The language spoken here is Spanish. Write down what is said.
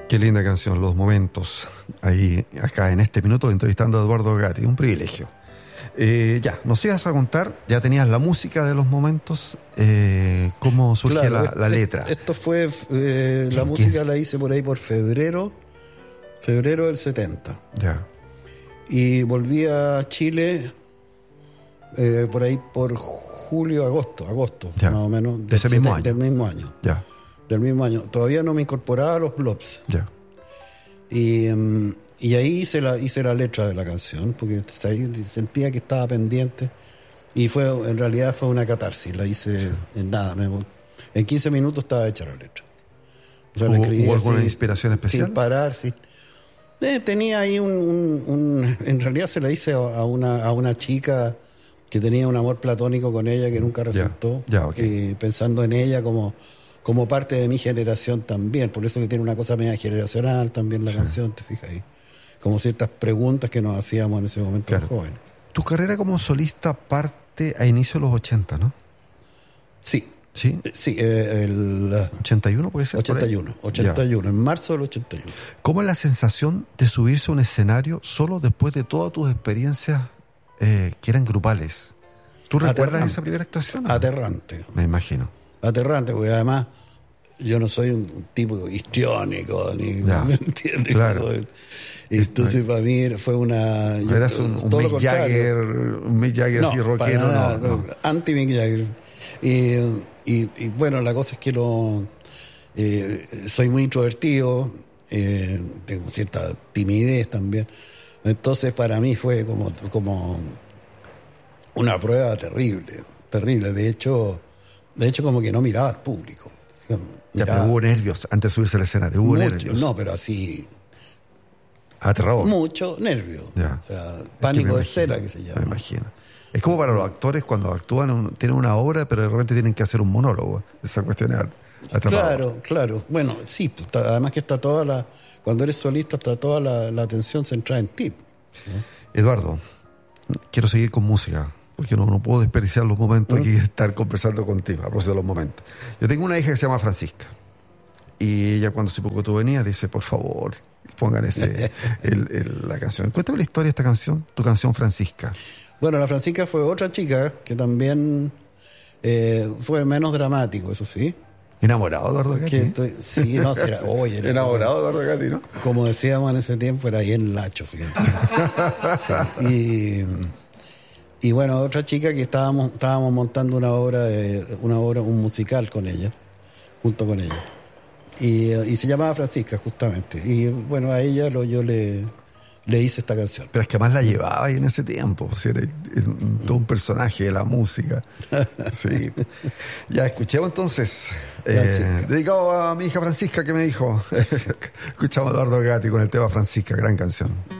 Qué linda canción, Los Momentos. Ahí, acá en este minuto, entrevistando a Eduardo Gatti. Un privilegio. Ya, nos ibas a contar, ya tenías la música de Los Momentos. ¿Cómo surge la letra? Esto fue, la música la hice por ahí por febrero del 70. Ya. Y volví a Chile por ahí por agosto, ya. Más o menos. ¿De ese mismo año? Del mismo año. Ya. Del mismo año. Todavía no me incorporaba a los Blobs. Ya. Y ahí hice la letra de la canción, porque sentía que estaba pendiente. Y en realidad fue una catarsis. La hice en nada. En 15 minutos estaba hecha la letra. O sea, ¿Hubo alguna inspiración especial? Sin parar, sí. Tenía ahí en realidad se la hice a una chica que tenía un amor platónico con ella que nunca resultó. Okay. Pensando en ella como parte de mi generación también. Por eso que tiene una cosa media generacional también la canción, te fijas ahí. Como ciertas preguntas que nos hacíamos en ese momento, claro, los jóvenes. Tu carrera como solista parte a inicios de los 80, ¿no? Sí. ¿Sí? Sí, el 81 puede ser. 81, en marzo del 81. ¿Cómo es la sensación de subirse a un escenario solo después de todas tus experiencias que eran grupales? ¿Tú recuerdas esa primera actuación? Aterrante. Me imagino. Aterrante, porque además yo no soy un tipo histriónico, ni ¿me entiendes? Claro. Entonces para mí fue una... ¿No eras un Mick Jagger así rockero? No. Anti-Mick Jagger. Y bueno, la cosa es que soy muy introvertido, tengo cierta timidez también. Entonces para mí fue como una prueba terrible. De hecho como que no miraba al público. Pero hubo nervios antes de subirse al escenario. Hubo nervios. No, pero así... Aterrador. Mucho nervio. Ya. O sea, pánico de escena que se llama. Me imagino. Es como para los actores cuando actúan, tienen una obra, pero de repente tienen que hacer un monólogo. Esa cuestión es aterradora. Claro. Bueno, sí, además que cuando eres solista está toda la atención centrada en ti. Eduardo, quiero seguir con música, porque no puedo desperdiciar los momentos aquí de estar conversando contigo, a propósito de los momentos. Yo tengo una hija que se llama Francisca, y ella cuando hace poco tú venías dice, por favor, pongan la canción. Cuéntame la historia de esta canción, tu canción Francisca. Bueno, la Francisca fue otra chica que también fue menos dramático, eso sí. ¿Enamorado de Eduardo Gatti? Sí, no, era enamorado de Eduardo Gatti, ¿no? Como decíamos en ese tiempo, era bien lacho, fíjate. Sí. Y bueno, otra chica que estábamos montando una obra, un musical con ella, junto con ella. Y se llamaba Francisca, justamente. Y bueno, a ella yo le hice esta canción. Pero es que más la llevaba ahí en ese tiempo. O sea, era todo un personaje de la música. Sí. Ya, escuchemos entonces. Dedicado a mi hija Francisca, que me dijo. Escuchamos a Eduardo Gatti con el tema Francisca, gran canción.